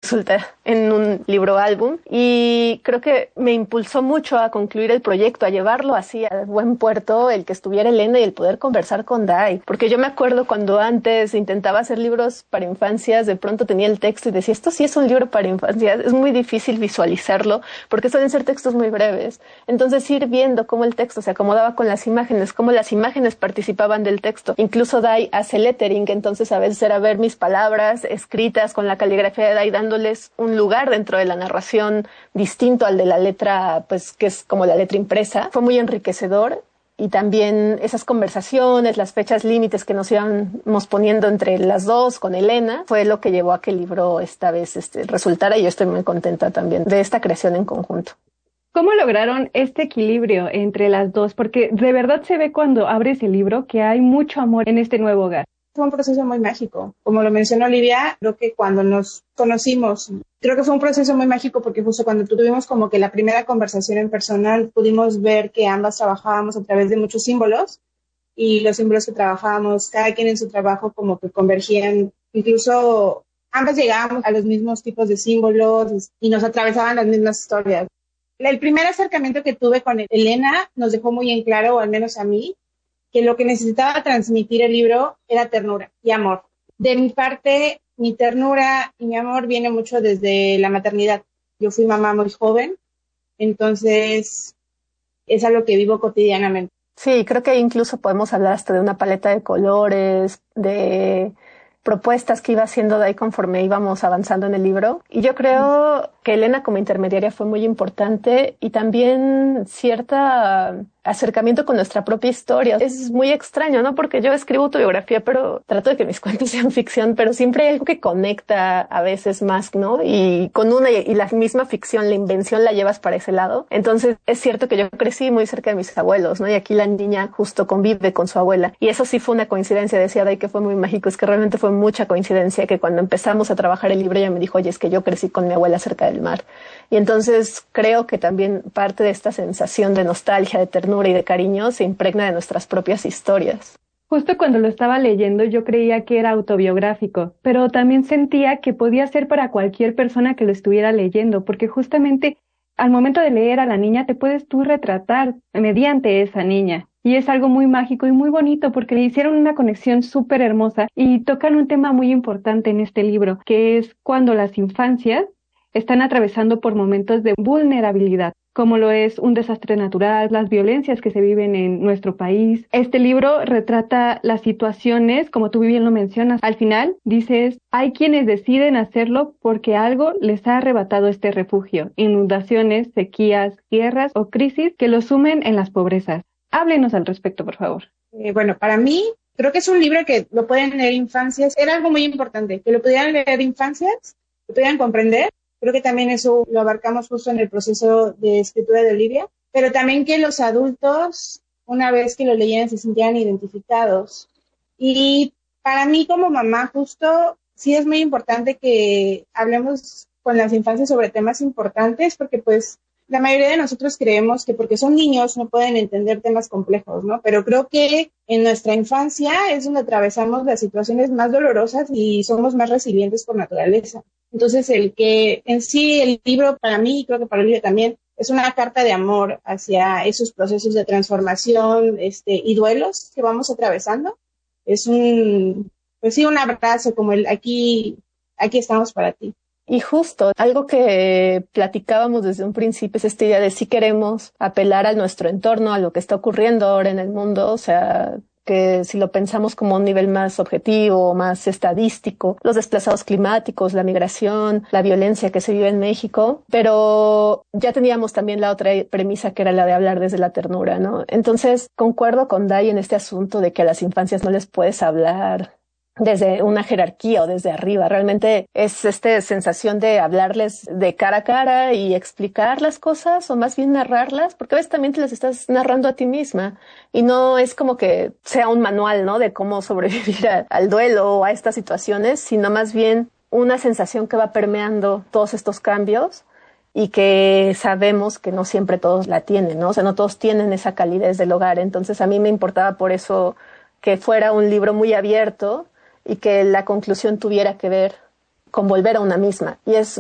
resulta en un libro álbum, y creo que me impulsó mucho a concluir el proyecto, a llevarlo así a buen puerto, el que estuviera Elena y el poder conversar con Day, porque yo me acuerdo cuando antes intentaba hacer libros para infancias, de pronto tenía el texto y decía, esto sí es un libro para infancias, es muy difícil visualizarlo porque suelen ser textos muy breves. Entonces ir viendo cómo el texto se acomodaba con las imágenes, cómo las imágenes participaban del texto. Incluso Day hace lettering, entonces a veces era ver mis palabras escritas con la caligrafía de Day, dándoles un lugar dentro de la narración distinto al de la letra, pues que es como la letra impresa. Fue muy enriquecedor. Y también esas conversaciones, las fechas límites que nos íbamos poniendo entre las dos con Elena, fue lo que llevó a que el libro esta vez resultara, y yo estoy muy contenta también de esta creación en conjunto. ¿Cómo lograron este equilibrio entre las dos? Porque de verdad se ve cuando abres el libro que hay mucho amor en este nuevo hogar. Fue un proceso muy mágico. Como lo mencionó Olivia, creo que cuando nos conocimos, creo que fue un proceso muy mágico porque justo cuando tuvimos como que la primera conversación en personal, pudimos ver que ambas trabajábamos a través de muchos símbolos, y los símbolos que trabajábamos, cada quien en su trabajo como que convergían, incluso ambas llegábamos a los mismos tipos de símbolos y nos atravesaban las mismas historias. El primer acercamiento que tuve con Elena nos dejó muy en claro, o al menos a mí, que lo que necesitaba transmitir el libro era ternura y amor. De mi parte, mi ternura y mi amor viene mucho desde la maternidad. Yo fui mamá muy joven, entonces es algo que vivo cotidianamente. Sí, creo que incluso podemos hablar hasta de una paleta de colores, de propuestas que iba haciendo Day conforme íbamos avanzando en el libro. Y yo creo que Elena como intermediaria fue muy importante, y también cierta acercamiento con nuestra propia historia. Es muy extraño, ¿no? Porque yo escribo autobiografía, pero trato de que mis cuentos sean ficción, pero siempre hay algo que conecta a veces más, ¿no? Y con una y la misma ficción, la invención la llevas para ese lado. Entonces es cierto que yo crecí muy cerca de mis abuelos, ¿no? Y aquí la niña justo convive con su abuela. Y eso sí fue una coincidencia, decía Day, que fue muy mágico. Es que realmente fue mucha coincidencia que cuando empezamos a trabajar el libro ella me dijo, oye, es que yo crecí con mi abuela cerca del mar. Y entonces creo que también parte de esta sensación de nostalgia, de ternura y de cariño se impregna de nuestras propias historias. Justo cuando lo estaba leyendo yo creía que era autobiográfico, pero también sentía que podía ser para cualquier persona que lo estuviera leyendo, porque justamente al momento de leer a la niña te puedes tú retratar mediante esa niña. Y es algo muy mágico y muy bonito porque le hicieron una conexión súper hermosa y tocan un tema muy importante en este libro, que es cuando las infancias están atravesando por momentos de vulnerabilidad, como lo es un desastre natural, las violencias que se viven en nuestro país. Este libro retrata las situaciones, como tú bien lo mencionas. Al final dices, hay quienes deciden hacerlo porque algo les ha arrebatado este refugio, inundaciones, sequías, guerras o crisis que los sumen en las pobrezas. Háblenos al respecto, por favor. Bueno, para mí, creo que es un libro que lo pueden leer infancias. Era algo muy importante, que lo pudieran leer infancias, lo pudieran comprender. Creo que también eso lo abarcamos justo en el proceso de escritura de Olivia, pero también que los adultos, una vez que lo leyeran, se sintieran identificados. Y para mí como mamá, justo, sí es muy importante que hablemos con las infancias sobre temas importantes, porque pues la mayoría de nosotros creemos que porque son niños no pueden entender temas complejos, ¿no? Pero creo que en nuestra infancia es donde atravesamos las situaciones más dolorosas y somos más resilientes por naturaleza. Entonces, el que en sí el libro para mí, y creo que para Olivia también, es una carta de amor hacia esos procesos de transformación y duelos que vamos atravesando. Es pues sí, un abrazo como el aquí estamos para ti. Y justo, algo que platicábamos desde un principio es esta idea de si queremos apelar a nuestro entorno, a lo que está ocurriendo ahora en el mundo, o sea, que si lo pensamos como un nivel más objetivo, más estadístico, los desplazados climáticos, la migración, la violencia que se vive en México, pero ya teníamos también la otra premisa que era la de hablar desde la ternura, ¿no? Entonces, concuerdo con Day en este asunto de que a las infancias no les puedes hablar desde una jerarquía o desde arriba. Realmente es esta sensación de hablarles de cara a cara y explicar las cosas, o más bien narrarlas, porque a veces también te las estás narrando a ti misma y no es como que sea un manual, ¿no? De cómo sobrevivir al duelo o a estas situaciones, sino más bien una sensación que va permeando todos estos cambios y que sabemos que no siempre todos la tienen, ¿no? O sea, no todos tienen esa calidez del hogar. Entonces a mí me importaba por eso que fuera un libro muy abierto y que la conclusión tuviera que ver con volver a una misma. Y es